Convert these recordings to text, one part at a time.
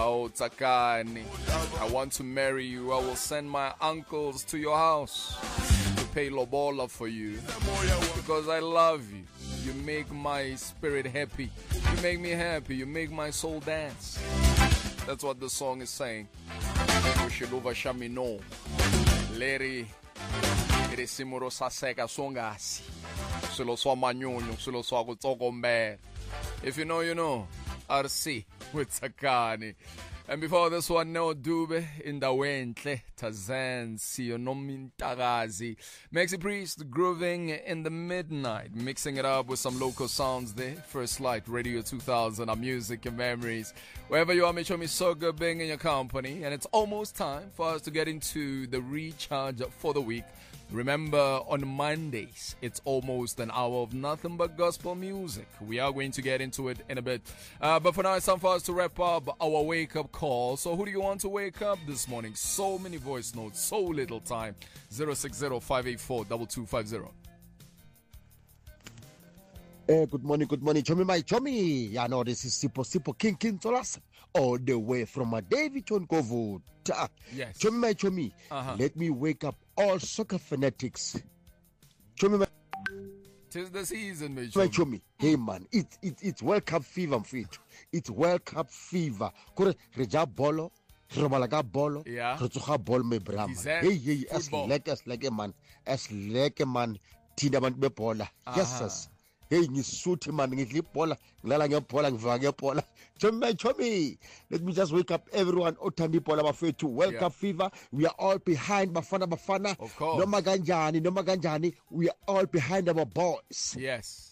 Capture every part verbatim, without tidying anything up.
Oh, Tsakani, I want to marry you. I will send my uncles to your house to pay lobola for you because I love you. You make my spirit happy. You make me happy. You make my soul dance. That's what the song is saying. Ushiluva Shamino. Leri Irisimuro Saseka Songasi. Silo Swamanyunyu, Silo Swagutogombe. If you know, you know. R C with Tsakani. And before this one, No Dube in the Wentle, Tazan, Sionomintagazi. Maxi Priest grooving in the midnight, mixing it up with some local sounds there. First Light, Radio two thousand, our music and memories. Wherever you are, make sure me so good being in your company. And it's almost time for us to get into the recharge for the week. Remember, on Mondays, it's almost an hour of nothing but gospel music. We are going to get into it in a bit. Uh, but for now, it's time for us to wrap up our wake-up call. So who do you want to wake up this morning? So many voice notes, so little time. zero six zero, five eight four, two two five zero. Hey, good morning, good morning, Chomi, my Chomi. Yeah, no, this is Sipo Sipo King King Tolas, all the way from a David Tonkovo. Yes. Chomi, my Chomi, uh-huh. Let me wake up all soccer fanatics. Chomi, my Tis the season, my Chomi. My Chomi. Hey, man, it, it, it's World Cup fever, I'm fit. It's World Cup fever. Kore, Reja Bolo, Romalaga Bolo, yeah. Retsuha Bol, me Brahma. Hey, hey, as like, as like a man, as like a man, Tina man be Bola. Yes, yes. Hey, ngisuthi man ngidlipola ngilala ngepola ngivuka ngepola chomi chomi. Let me just wake up everyone othanda ipola bafethu. World Cup fever, we are all behind bafana bafana. Of course. Noma kanjani noma kanjani, we are all behind our boys. Yes.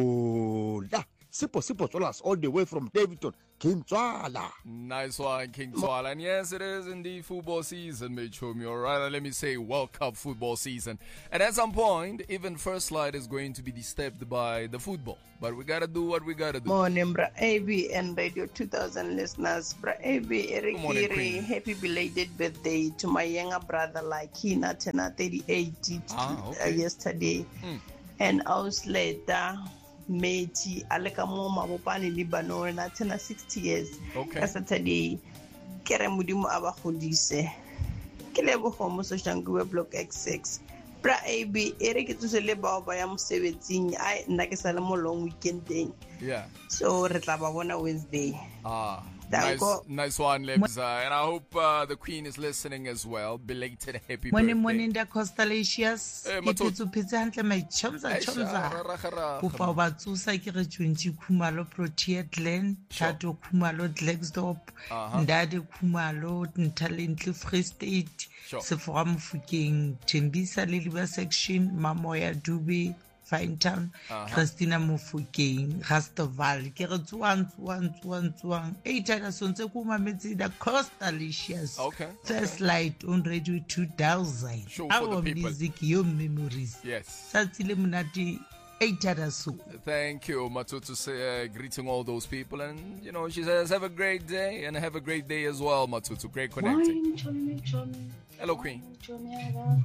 Oh la Sipo Sipo Tolas all the way from Davidton, King Twala. Nice one, King Twala. And yes, it is indeed football season, mate Chomi, or rather let me say World Cup football season. And at some point, even First Light is going to be disturbed by the football. But we gotta do what we gotta do. Morning, Bra A B and Radio two thousand listeners. Bra A B, Eric Kiri, happy belated birthday to my younger brother, like Hina Tena thirty-eight ah, okay. uh, yesterday. Mm. And hours later, Meti Aleka Moma Wopani Libanon, na tena sixty years. Okay. Saturday, Kere Mudimu Abahudise. Kelebo Homo Soshangue Block X six. Bra A B, Eric to Seleba by Am seventeen. I Nakasala long weekend thing. Yeah. So Retlabawona Wednesday. Ah. Nice, nice one, Lebza. And I hope uh, the Queen is listening as well. Belated happy morning, birthday. Morning, the Costalacious. Ke pizza hantle my chomza chomza. Upa batsusa ke re twenty Khumalo Protea Glen, Tato Khumalo Dlexdorp, Ndade Khumalo, Ntalentle Free State, Sefora Mofokeng, Tembisa Liliba section, Mamoya Dubi, Finetown, uh-huh. Christina Mofokeng, Rastoval, ke re tswang tswang tswang tswang. Eight ana sonse kuma metsi da Costalicious. Okay. First Light on Radio two thousand. Show Our for the people. Music, your memories. Yes. Satsile munati eight ana so. Thank you, Matutu, say, uh, greeting all those people. And, you know, she says, have a great day and have a great day as well, Matutu. Great connecting. Morning, Chomi, Chomi. Hello, Queen. Chomi,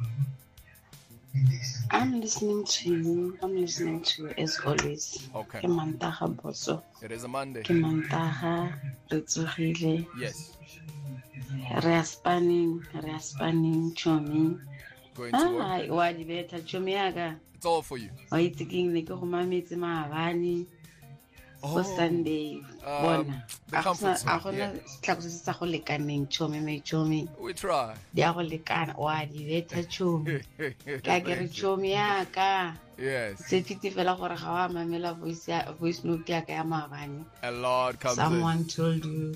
I'm listening to you. I'm listening to you as always. Okay. Kemantaha Boso. It is a Monday. Kemantaha Ritsuhile. Yes. Reaspaning, reaspaning, Chomi. Going to work. Ah, wadi beta Chomi aga. It's all for you. Why thinking niko kumamiti mahavani? For Sunday, bona. The comfort zone. Akona tlakusi sa go lekaneng Chomi me Chomi. We try. Dia go lekana wa di beta Chomi. Ka ke re Chomi ya ka. Yes. Se fiti fela gore ga wa mamela voice ya voice note ya ka ya mabane. A lot comes Someone in. told you.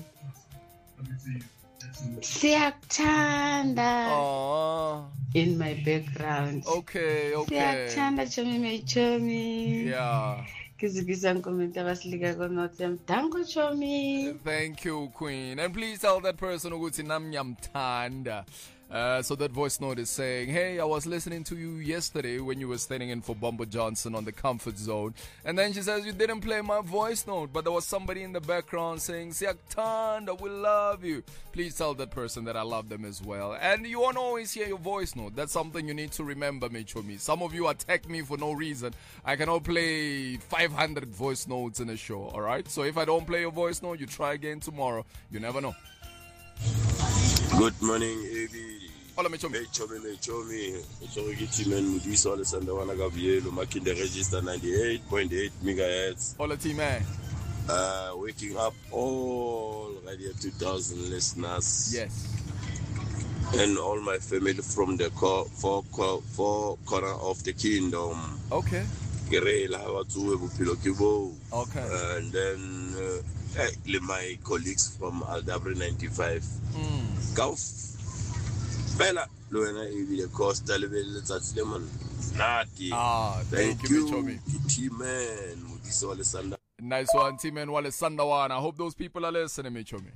Siyakuthanda. Oh. In my background. Okay, okay. Siyakuthanda Chomi me Chomi. Yeah. Thank you, Queen. And please tell that person who's in Namnyam Tanda. Uh, so that voice note is saying, hey, I was listening to you yesterday when you were standing in for Bumbo Johnson on the Comfort Zone. And then she says, you didn't play my voice note, but there was somebody in the background saying, Siyakuthanda, we love you. Please tell that person that I love them as well. And you won't always hear your voice note. That's something you need to remember, Mechomi. Some of you attack me for no reason. I cannot play five hundred voice notes in a show, all right? So if I don't play your voice note, you try again tomorrow. You never know. Good morning, A B. Hola, Mechomi. Mechomi, Mechomi. Mechomi Giti Man, Mudiso, Alessandra Wanagavielo, Makinda Register ninety-eight point eight megahertz. Hola, T-Man. Uh, waking up all Radio two thousand listeners. Yes. And all my family from the co- four, co- four corner of the kingdom. Okay. Okay. And then uh, my colleagues from Aldabra ninety-five. Mm. Kauf. Bella. Luena Evi the Costa Level Lemon. Nati. Ah, thank, thank you, Mechomi. T-Man. Mudiso Alessandra. Nice one, T-Man Wale Sandawan. I hope those people are listening, Mechomi.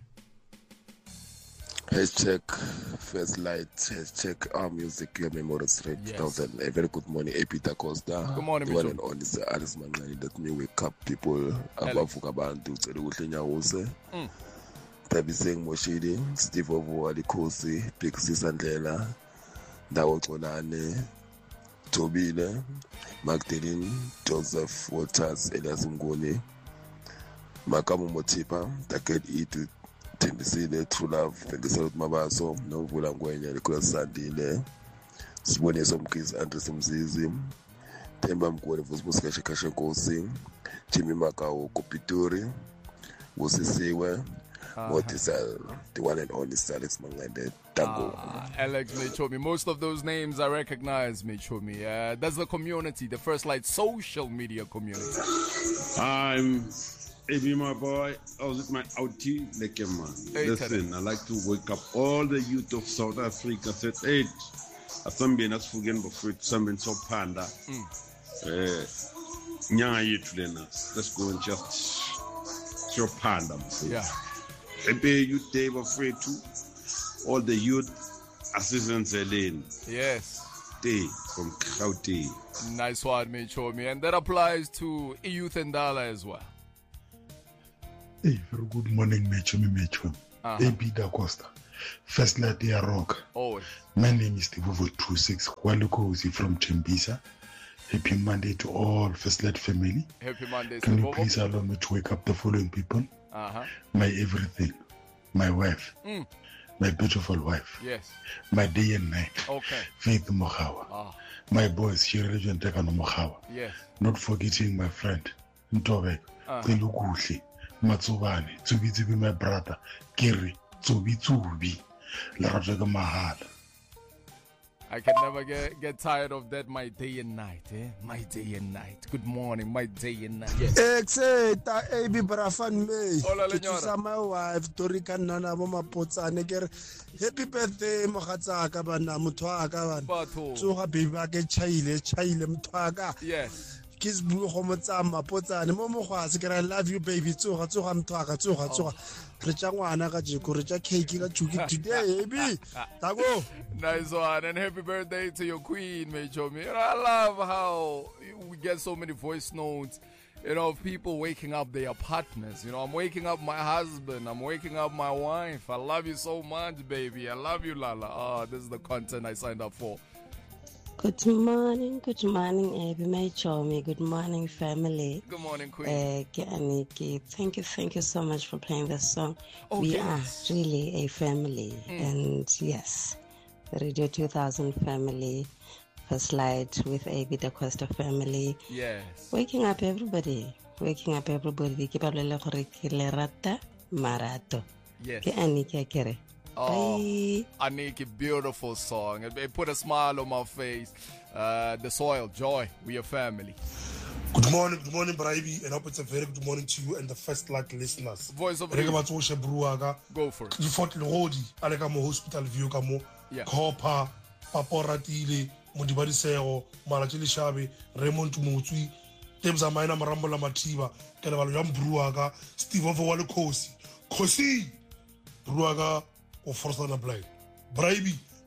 Hashtag First Light, hashtag Our Music, Your Memory Straight two thousand. A very good morning, A P Da Costa. Good morning, the one and only is Alice Mangani that me wake up people above Fukabantu, Tserutlenya Hose. Tabiseng Moshidi, Steve Ovo Adikosi, Pixie Sandela, Dawo Konane, Tobine, Magdalene, Joseph Waters, Elias Mgoni, Makamu Motipa, Taked Itu. Tembisile, True Love, Pengisel Mabaso, No Vulangwenya, Nicholas Sandile, Sibone Somkis, Andres Mzizi, Temba Mkwele, Fusbuska Shikasha Kosi, Jimmy Makao, Kopituri, Wosisiwe, Motisal, the one and only Alex Mangande, Tango. Ah, Alex Mechomi. Most of those names I recognize, Mechomi. Uh, that's the community, the First Light social media community. I'm Maybe my boy, I was with my outie, like a man. Hey, listen, I like to wake up all the youth of South Africa. Said, hey, Asambia nas fugen before Asambia so panda. Eh, nyanga yitu lena. Let's go and just show panda. Yeah. Maybe youth day afraid too. All the youth assistants Elaine. Yes. Day from Gauteng. Nice one, Mechomi. And that applies to Youth and Dala as well. Hey, very good morning, Mechomi Mechomi. Uh-huh. A B Da Costa. First Light Air Rock. Oh. My name is Steve two twenty-six Kwalukozi from Tembisa. Happy Monday to all First Light family. Happy Monday. Can you please allow me to wake up the following people? Uh-huh. My everything. My wife. Mm. My beautiful wife. Yes. My day and night. Okay. Faith Mohawa. Ah. My boys, Shirley and Tekano Mohawa. Yes. Not forgetting my friend, Mtobe, Telukushi. Uh-huh. Matsubani, Tsubi Tsubi, my brother, Kiri, Tsubi Tsubi, Larajaga Mahal. I can never get, get tired of that, my day and night, eh? My day and night. Good morning, my day and night. Yes. Exeta, A B Brafan May. Hola, Lenyora. My wife, Torika Nana, Mama Potsa, Neger. Happy birthday, Mohatsaka, Bana, Mutwaga, so happy back at Chile, Chile, Mutwaga. Yes. Kiss blue homotsama potsa ne mo mogwase ke I love you baby tsoga tsoga mthwaga tsoga tsoga re tja ngwana ka jeko re tja cake ka chuki today baby tago. Nice one, and happy birthday to your queen, Mechomi. I love how we get so many voice notes, you know, of people waking up their partners. You know, I'm waking up my husband, I'm waking up my wife. I love you so much, baby. I love you, Lala. Ah, this is the content I signed up for. Good morning, good morning, Abby Mechomi. Good morning, family. Good morning, Queen. Uh, Aniki, thank you, thank you so much for playing this song. Oh, we yes. are really a family, mm. and yes, the Radio two thousand family, First Light with Abby Da Costa family. Yes. Waking up everybody, waking up everybody. Ke balele gore ke le rata marato. Yes. Ke Aniki akere. Oh, Aniki, beautiful song. It, it put a smile on my face. Uh, the soil, joy, we are family. Good morning, good morning, Braibi, and I hope it's a very good morning to you and the First Light listeners. Voice of the Go for it. You fought Lodi, Alekamo Hospital View Kamo, Kopa, Papo Ratili, Modibadi Sero, Malachili Shabi, Raymond Mutui, Tebza Mina Marambola Matiba, Kenaval Bruaga, Steve Overwall Kosi, Kosi, Bruaga. Or force on a blind. Braibi,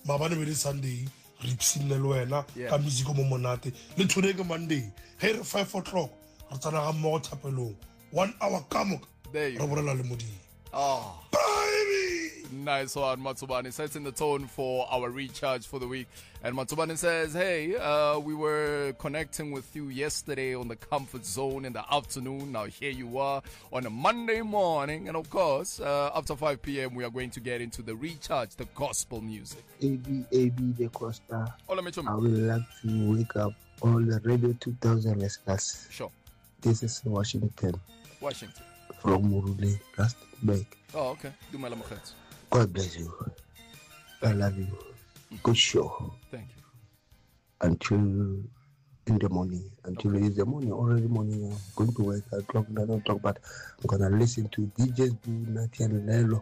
mabane be le Sunday re ipsinne le wena ka music mo monate le thone ke Monday he re five o'clock re tsana ga mo thapelong one hour kamo re borela le modimo. Oh, baby! Nice one, Matsubani. Sets in the tone for our recharge for the week. And Matsubani says, hey, uh, we were connecting with you yesterday on the comfort zone in the afternoon. Now here you are on a Monday morning. And of course, uh, after five p.m., we are going to get into the recharge, the gospel music. A B, A B, the Costa. Hola, Michum. I would like to wake up all the Radio two thousand listeners. Sure. This is Washington. Washington. From Murule, Rustenburg. Oh, okay. Do my lamachet. God bless you. I love you. Good show. Thank you. Until in the morning. Until okay. It's the morning, already morning. I'm going to work at o'clock, nine o'clock, but I'm going to listen to D Js Boo, Nati and Lelo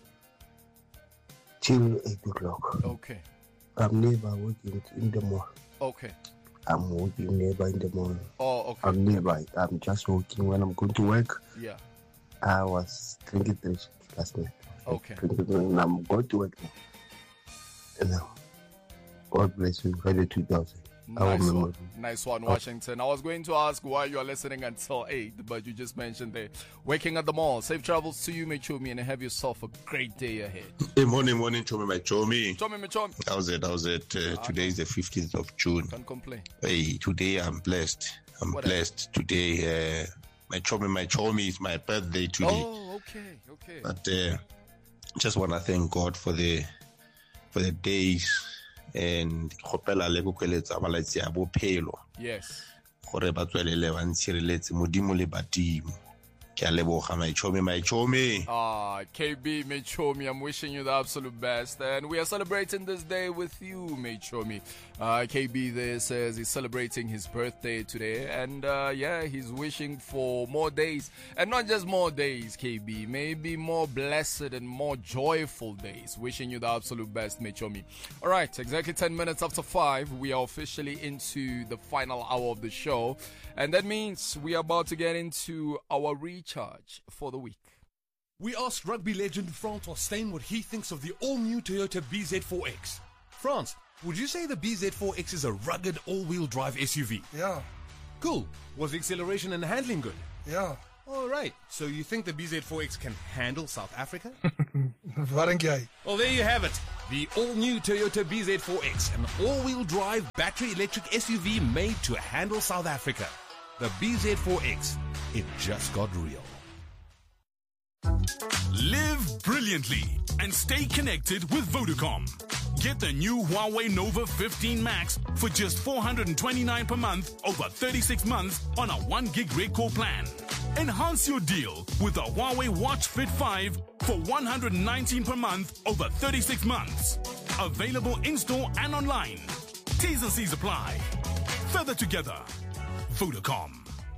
till eight o'clock. Okay. I'm never working in the morning. Okay. I'm working never in the morning. Oh, okay. I'm never. I'm just working when I'm going to work. Yeah. I was twenty-three last night. Okay. And I'm going to work now. And now, God bless you. Radio two thousand. Nice one. Nice one, Washington. I was going to ask why you are listening until eight, but you just mentioned there. Waking at the mall. Safe travels to you, Mechomi, and have yourself a great day ahead. Hey, morning, morning, Chomi, my Chomi. Chomi, Mechomi. How's it? How's it? Uh, ah, today is the fifteenth of June. Can't complain. Hey, today I'm blessed. I'm what blessed. Else? Today, uh, my Chomi, my Chomi is my birthday today. Oh, okay, okay. But uh, just want to thank God for the for the days. And khopela le bokeletsa balatsi a bophelo. Yes. Gore ba tswelele ba ntshireletse modimo le badimo. Ke a leboga my chomi my chomi. Ah, K B Mechomi, I'm wishing you the absolute best, and we are celebrating this day with you, Mechomi. Uh, K B there says he's celebrating his birthday today, and uh, yeah, he's wishing for more days, and not just more days, K B, maybe more blessed and more joyful days. Wishing you the absolute best, Mechomi. All right, exactly ten minutes after five, we are officially into the final hour of the show, and that means we are about to get into our recharge for the week. We asked rugby legend Francois Steyn what he thinks of the all-new Toyota B Z four X. France, would you say the B Z four X is a rugged all-wheel drive S U V? Yeah. Cool. Was the acceleration and handling good? Yeah. All right. So you think the B Z four X can handle South Africa? Well, there you have it. The all-new Toyota B Z four X, an all-wheel drive battery electric S U V made to handle South Africa. The B Z four X. It just got real. Live brilliantly and stay connected with Vodacom. Get the new Huawei Nova fifteen Max for just four hundred twenty-nine per month over thirty-six months on a one gig red core plan. Enhance your deal with the Huawei Watch Fit five for one hundred nineteen per month over thirty-six months. Available in-store and online. T's and C's apply. Further together. Vodacom.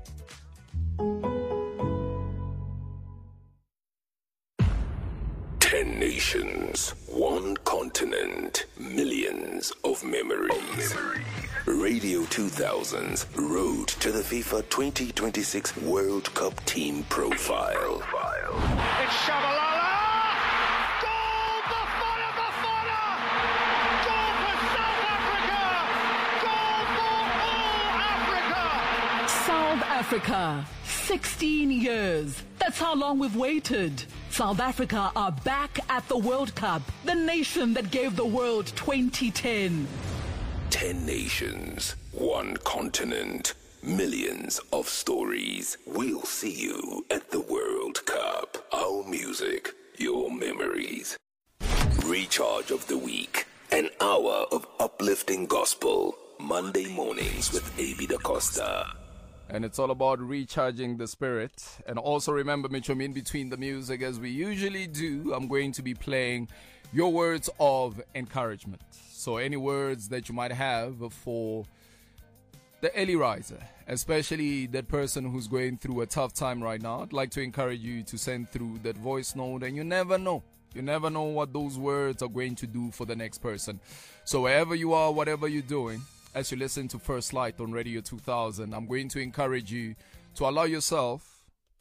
Ten nations, one continent, millions of memories. Radio two thousand's Road to the FIFA twenty twenty-six World Cup Team Profile. It's Shabalala! Goal! Bafana Bafana! Goal for South Africa! Goal for all Africa! South Africa, sixteen years. That's how long we've waited. South Africa are back at the World Cup, the nation that gave the world twenty ten. Ten nations, one continent, millions of stories. We'll see you at the World Cup. Our music, your memories. Recharge of the week, an hour of uplifting gospel. Monday mornings with A B Da Costa. And it's all about recharging the spirit. And also remember, Mitchum, in between the music, as we usually do, I'm going to be playing your words of encouragement. So any words that you might have for the early riser, especially that person who's going through a tough time right now, I'd like to encourage you to send through that voice note. And you never know. You never know what those words are going to do for the next person. So wherever you are, whatever you're doing, as you listen to First Light on Radio two thousand, I'm going to encourage you to allow yourself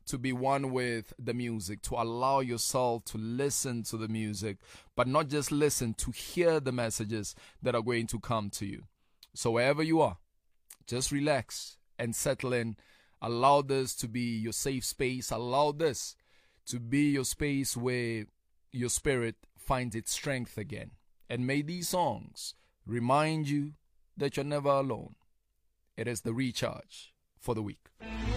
to be one with the music, to allow yourself to listen to the music, but not just listen, to hear the messages that are going to come to you. So wherever you are, just relax and settle in. Allow this to be your safe space. Allow this to be your space where your spirit finds its strength again. And may these songs remind you that you're never alone. It is the recharge for the week.